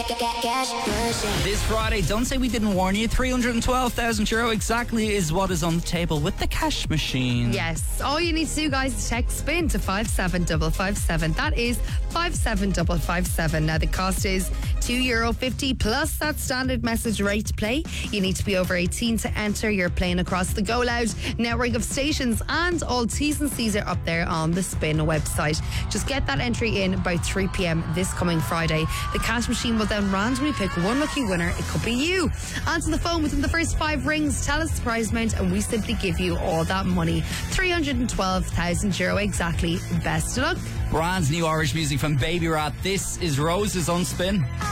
This Friday, don't say we didn't warn you. €312,000 exactly is what is on the table with the cash machine. Yes. All you need to do, guys, is text SPIN to 57557. That is 57557. Now, the cost is €2.50 plus that standard message rate to play. You need to be over 18 to enter. You're playing across the Go Loud network of stations, and all T's and C's are up there on the SPIN website. Just get that entry in by 3 p.m. this coming Friday. The cash machine will then randomly pick one lucky winner. It could be you. Answer the phone within the first 5 rings. Tell us the prize amount, and we simply give you all that money. €312,000 exactly. Best of luck. Brand new Irish music from Baby Rat. This is Roses on SPIN.